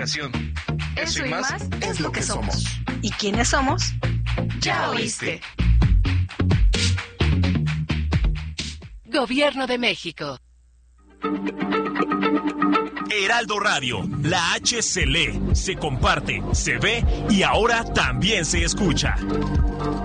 educación. Eso y más es lo que somos. ¿Y quiénes somos? Ya oíste. Gobierno de México. Heraldo Radio, la H se lee, se comparte, se ve y ahora también se escucha.